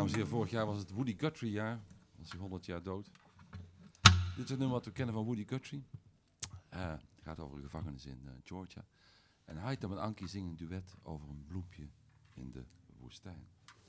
dames en heren, vorig jaar was het Woody Guthrie jaar. Was hij 100 jaar dood. Dit is het nummer wat we kennen van Woody Guthrie. Het gaat over de gevangenis in Georgia. En Haitham en Ankie zingen een duet over een bloempje in de woestijn.